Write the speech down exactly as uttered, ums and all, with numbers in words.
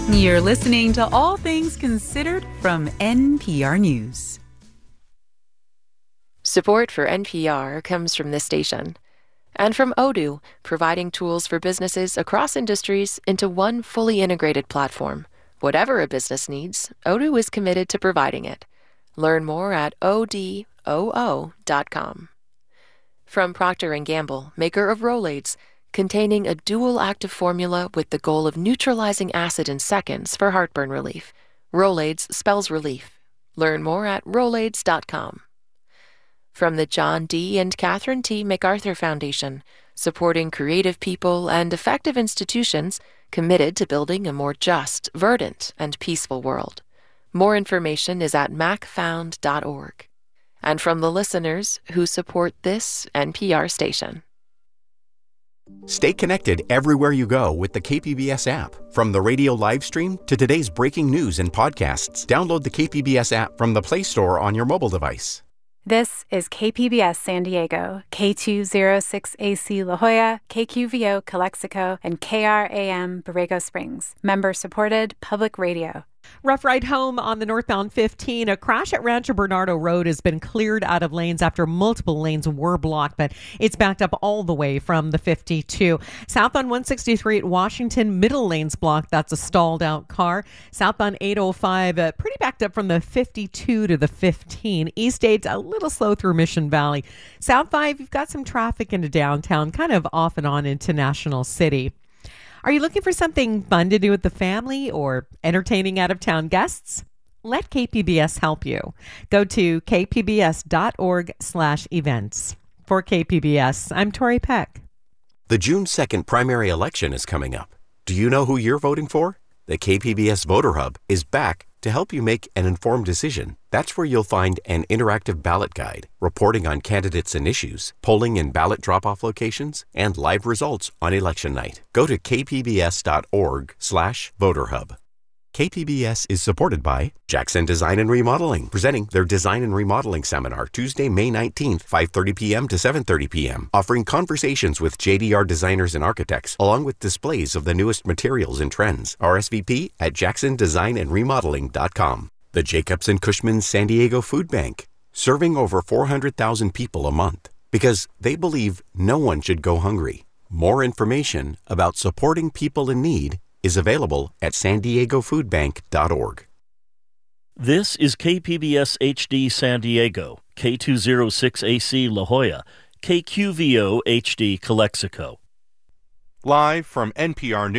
You're listening to All Things Considered from N P R News. Support for N P R comes from this station and from Odoo, providing tools for businesses across industries into one fully integrated platform. Whatever a business needs, Odoo is committed to providing it. Learn more at O D O O dot com. From Procter and Gamble, maker of Rolaids, containing a dual active formula with the goal of neutralizing acid in seconds for heartburn relief. Rolaids spells relief. Learn more at Rolaids dot com. From the John D. and Catherine T. MacArthur Foundation, supporting creative people and effective institutions committed to building a more just, verdant, and peaceful world. More information is at mac found dot org. And from the listeners who support this N P R station. Stay connected everywhere you go with the K P B S app. From the radio live stream to today's breaking news and podcasts, download the K P B S app from the Play Store on your mobile device. This is K P B S San Diego, K two oh six A C La Jolla, K Q V O Calexico, and K R A M Borrego Springs. Member-supported public radio. Rough ride home on the northbound fifteen. A crash at Rancho Bernardo Road has been cleared out of lanes after multiple lanes were blocked, but it's backed up all the way from the fifty-two. South on one sixty-three at Washington, middle lanes blocked. That's a stalled out car. Southbound eight oh five, uh, pretty backed up from the fifty-two to the fifteen. East eight, a little slow through Mission Valley. South five, you've got some traffic into downtown, kind of off and on into National City. Are you looking for something fun to do with the family or entertaining out-of-town guests? Let K P B S help you. Go to k p b s dot org slash events. For K P B S, I'm Tori Peck. The June second primary election is coming up. Do you know who you're voting for? The K P B S Voter Hub is back to help you make an informed decision. That's where you'll find an interactive ballot guide, reporting on candidates and issues, polling and ballot drop-off locations, and live results on election night. Go to k p b s dot org slash voter hub. K P B S is supported by Jackson Design and Remodeling, presenting their Design and Remodeling Seminar Tuesday, May nineteenth, five thirty p.m. to seven thirty p.m., offering conversations with J D R designers and architects, along with displays of the newest materials and trends. R S V P at jackson design and remodeling dot com. The Jacobs and Cushman San Diego Food Bank, serving over four hundred thousand people a month, because they believe no one should go hungry. More information about supporting people in need is available at san diego food bank dot org. This is K P B S H D San Diego, K two oh six A C La Jolla, K Q V O H D Calexico. Live from N P R News.